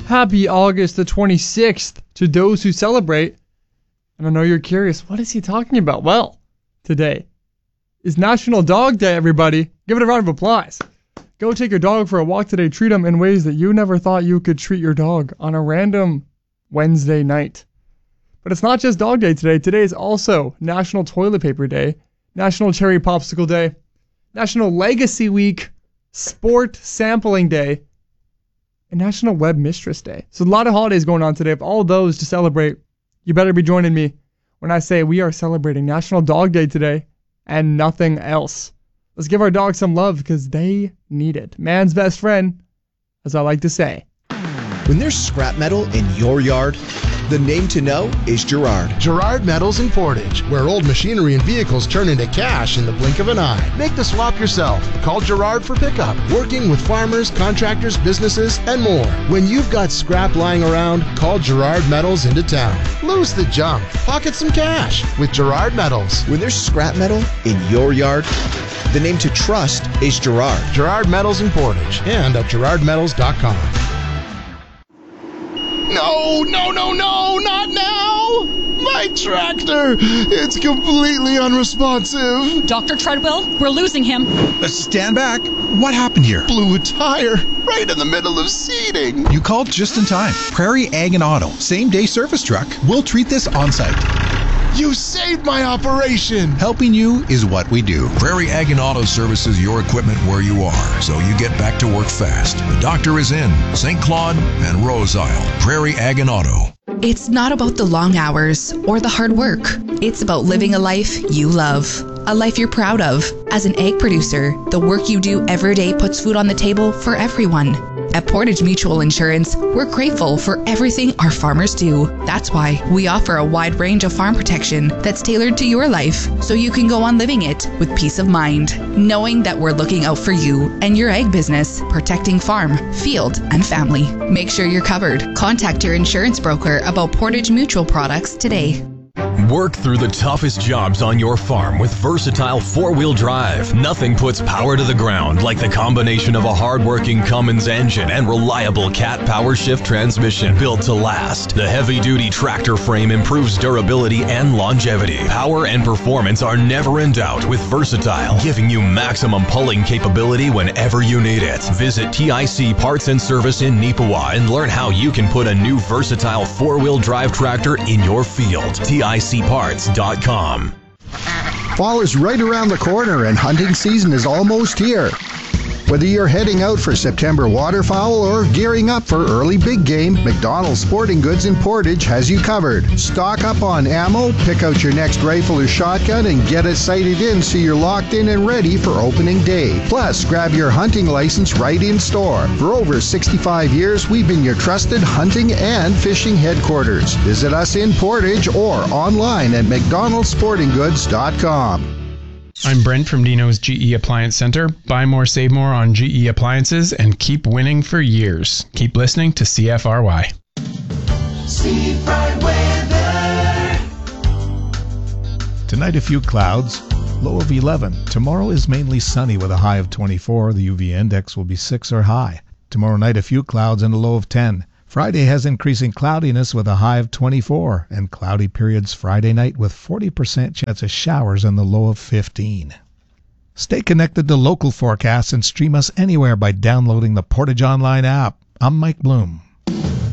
Happy August the 26th to those who celebrate. And I know you're curious, what is he talking about? Well, today is National Dog Day, everybody. Give it a round of applause. Go take your dog for a walk today. Treat them in ways that you never thought you could treat your dog on a random Wednesday night. But it's not just Dog Day today. Today is also National Toilet Paper Day, National Cherry Popsicle Day, National Legacy Week, Sport Sampling Day, and National Web Mistress Day. So a lot of holidays going on today. If all those to celebrate, you better be joining me when I say we are celebrating National Dog Day today and nothing else. Let's give our dogs some love because they need it. Man's best friend, as I like to say. When there's scrap metal in your yard, the name to know is Girard. Girard Metals in Portage, where old machinery and vehicles turn into cash in the blink of an eye. Make the swap yourself. Call Girard for pickup. Working with farmers, contractors, businesses, and more. When you've got scrap lying around, call Girard Metals into town. Lose the junk. Pocket some cash with Girard Metals. When there's scrap metal in your yard, the name to trust is Girard. Girard Metals in Portage and at girardmetals.com. No, not now! My tractor! It's completely unresponsive. Dr. Treadwell, we're losing him. Stand back. What happened here? Blew a tire right in the middle of seeding. You called just in time. Prairie Ag and Auto, same-day service truck. We'll treat this on-site. You saved my operation! Helping you is what we do. Prairie Ag and Auto services your equipment where you are, so you get back to work fast. The doctor is in St. Claude and Rose Isle. Prairie Ag and Auto. It's not about the long hours or the hard work. It's about living a life you love, a life you're proud of. As an egg producer, the work you do every day puts food on the table for everyone. At Portage Mutual Insurance, we're grateful for everything our farmers do. That's why we offer a wide range of farm protection that's tailored to your life, so you can go on living it with peace of mind, knowing that we're looking out for you and your egg business, protecting farm, field, and family. Make sure you're covered. Contact your insurance broker about Portage Mutual products today. Work through the toughest jobs on your farm with versatile four-wheel drive. Nothing puts power to the ground like the combination of a hard-working Cummins engine and reliable Cat Power Shift transmission built to last. The heavy-duty tractor frame improves durability and longevity. Power and performance are never in doubt with Versatile, giving you maximum pulling capability whenever you need it. Visit TIC Parts and Service in Neepawa and learn how you can put a new versatile four-wheel drive tractor in your field. TICparts.com. Fall is right around the corner and hunting season is almost here. Whether you're heading out for September waterfowl or gearing up for early big game, McDonald's Sporting Goods in Portage has you covered. Stock up on ammo, pick out your next rifle or shotgun, and get it sighted in so you're locked in and ready for opening day. Plus, grab your hunting license right in store. For over 65 years, we've been your trusted hunting and fishing headquarters. Visit us in Portage or online at mcdonaldsportinggoods.com. I'm Brent from Dino's GE Appliance Center. Buy more, save more on GE appliances and keep winning for years. Keep listening to CFRY. Seafront weather. Tonight a few clouds, low of 11. Tomorrow is mainly sunny with a high of 24. The UV index will be 6 or high. Tomorrow night a few clouds and a low of 10. Friday has increasing cloudiness with a high of 24, and cloudy periods Friday night with 40% chance of showers and the low of 15. Stay connected to local forecasts and stream us anywhere by downloading the Portage Online app. I'm Mike Bloom.